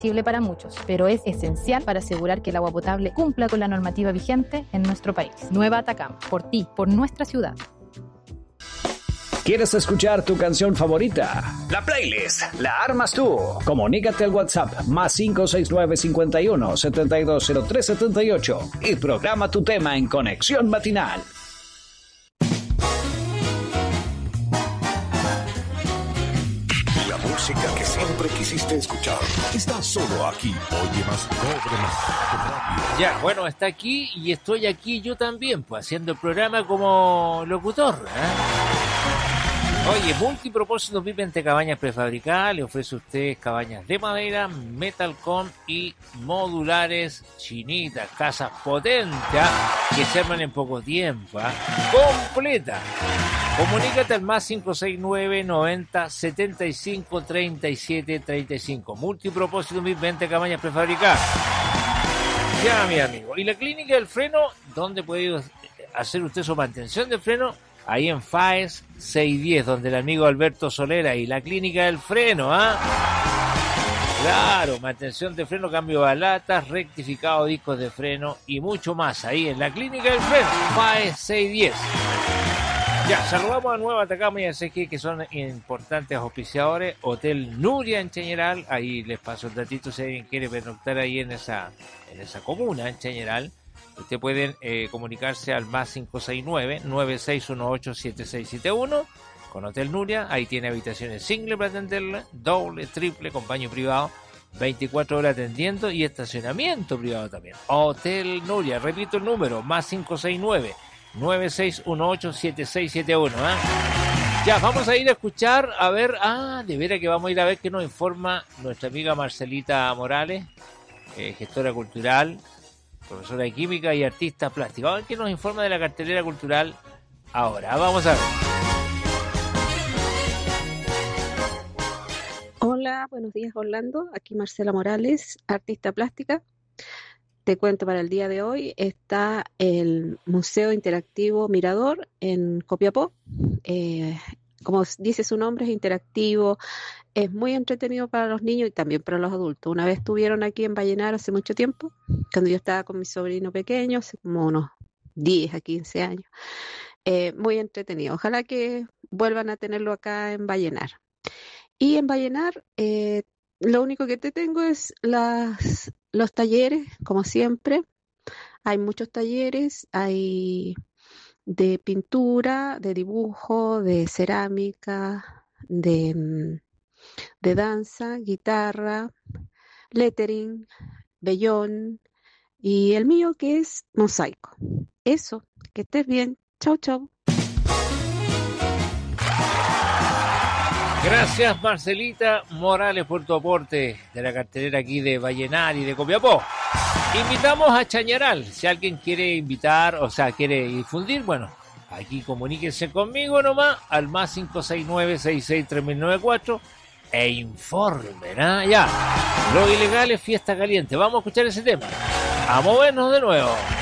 accesible para muchos, pero es esencial para asegurar que el agua potable cumpla con la normativa vigente en nuestro país. Nueva Atacama, por ti, por nuestra ciudad. ¿Quieres escuchar tu canción favorita? La playlist la armas tú. Comunícate al WhatsApp más 569 51 7203 78 y programa tu tema en Conexión Matinal. La música que siempre quisiste escuchar está solo aquí. Oye más, cobre más. Ya, bueno, está aquí y estoy aquí yo también, pues haciendo el programa como locutor, Oye, Multipropósito 2020 cabañas prefabricadas, le ofrece a ustedes cabañas de madera, metalcom y modulares chinitas, casas potentes, que se arman en poco tiempo, completa. Comunícate al más 569 90 75 37 35. Multipropósito 2020 cabañas prefabricadas. Ya, mi amigo. Y la clínica del freno, ¿dónde puede hacer usted su mantención de freno? Ahí en FAES 610, donde el amigo Alberto Solera y la clínica del freno, Claro, mantención de freno, cambio de balatas, rectificado discos de freno y mucho más. Ahí en la clínica del freno, FAES 610. Ya, saludamos a Nueva Atacama y a Seque, que son importantes auspiciadores. Hotel Nuria en Chañaral, ahí les paso el datito si alguien quiere pernoctar ahí en esa comuna, en Chañaral. Usted puede comunicarse al más 569-9618-7671 con Hotel Nuria. Ahí tiene habitaciones single para atenderla, doble, triple, con baño privado, 24 horas atendiendo y estacionamiento privado también. Hotel Nuria, repito el número, más 569-9618-7671. Ya, vamos a ir a escuchar, a ver, de veras que vamos a ir a ver qué nos informa nuestra amiga Marcelita Morales, gestora cultural, profesora de química y artista plástica. Vamos a ver qué nos informa de la cartelera cultural ahora. Vamos a ver. Hola, buenos días Orlando. Aquí Marcela Morales, artista plástica. Te cuento, para el día de hoy está el Museo Interactivo Mirador en Copiapó. Como dice su nombre, es interactivo, es muy entretenido para los niños y también para los adultos. Una vez estuvieron aquí en Vallenar hace mucho tiempo, cuando yo estaba con mi sobrino pequeño, hace como unos 10 a 15 años. Muy entretenido. Ojalá que vuelvan a tenerlo acá en Vallenar. Y en Vallenar, lo único que te tengo es los talleres, como siempre. Hay muchos talleres, hay de pintura, de dibujo, de cerámica, de danza, guitarra, lettering, vellón y el mío que es mosaico. Eso, que estés bien. Chau, chau. Gracias Marcelita Morales por tu aporte de la cartelera aquí de Vallenar y de Copiapó. Invitamos a Chañaral, si alguien quiere invitar, o sea, quiere difundir, bueno, aquí comuníquense conmigo nomás al más 569-663094 e informen, Ya, lo ilegal es fiesta caliente. Vamos a escuchar ese tema. A movernos de nuevo.